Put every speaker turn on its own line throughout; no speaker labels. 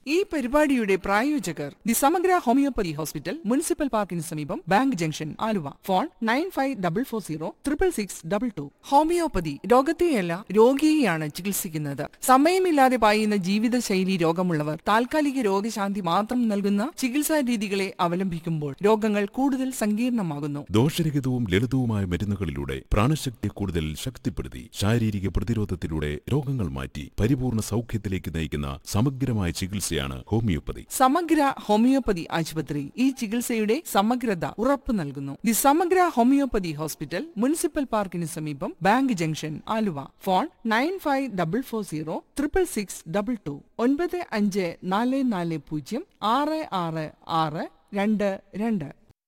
ഈ പരിപാടിയുടെ പ്രായോജകർ ദി സമഗ്ര ഹോമിയോപ്പതി ഹോസ്പിറ്റൽ, മുനിസിപ്പൽ പാർക്കിന് സമീപം, bank junction, Aluva. Phone 9544066622. Homeopathy രോഗത്തെയല്ല രോഗിയെയാണ് ചികിത്സിക്കുന്നത്. സമയമില്ലാതെ പായുന്ന ജീവിതശൈലി രോഗമുള്ളവർ താൽക്കാലിക രോഗശാന്തി മാത്രം നൽകുന്ന ചികിത്സാ രീതികളെ അവലംബിക്കുമ്പോൾ രോഗങ്ങൾ കൂടുതൽ സങ്കീർണമാകുന്നു.
ദോഷരഹിതവും ലളിതവുമായ മരുന്നുകളിലൂടെ പ്രാണശക്തിയെ കൂടുതൽ ശക്തിപ്പെടുത്തി ശാരീരിക പ്രതിരോധത്തിലൂടെ രോഗങ്ങൾ മാറ്റി പരിപൂർണ സൗഖ്യത്തിലേക്ക് നയിക്കുന്ന സമഗ്രമായ ചികിത്സയാണ് ഹോമിയോപ്പതി.
സമഗ്ര ഹോമിയോപ്പതി ആശുപത്രി ഈ ചികിത്സയുടെ സമഗ്രത ഉറപ്പു നൽകുന്നു. ദി സമഗ്ര ഹോമിയോപ്പതി ഹോസ്പിറ്റൽ, മുനിസിപ്പൽ പാർക്കിന് സമീപം, ബാങ്ക് ജംഗ്ഷൻ, ആലുവ. ഫോൺ 9544066622. 9544066622.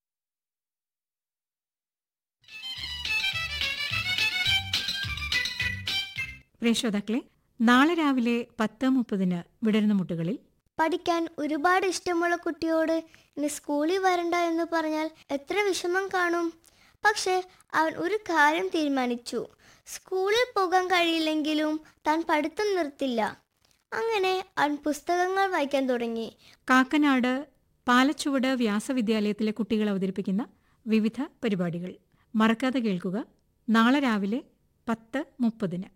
പ്രേക്ഷതാക്കളെ, നാളെ രാവിലെ 10:30 വിടരുന്ന മുട്ടുകളിൽ
പഠിക്കാൻ ഒരുപാട് ഇഷ്ടമുള്ള കുട്ടിയോട് ഇനി സ്കൂളിൽ വരണ്ട എന്ന് പറഞ്ഞാൽ എത്ര വിഷമം കാണും. പക്ഷെ അവൻ ഒരു കാര്യം തീരുമാനിച്ചു. സ്കൂളിൽ പോകാൻ കഴിയില്ലെങ്കിലും താൻ പഠിത്തം നിർത്തില്ല. അങ്ങനെ അവൻ പുസ്തകങ്ങൾ വായിക്കാൻ തുടങ്ങി.
കാക്കനാട് പാലച്ചുവട് വ്യാസവിദ്യാലയത്തിലെ കുട്ടികൾ അവതരിപ്പിക്കുന്ന വിവിധ പരിപാടികൾ മറക്കാതെ കേൾക്കുക. നാളെ രാവിലെ 10:30.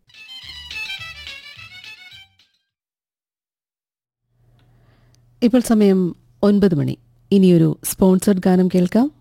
ഇപ്പോൾ സമയം 9 മണി. ഇനിയൊരു സ്പോൺസർഡ് ഗാനം കേൾക്കാം.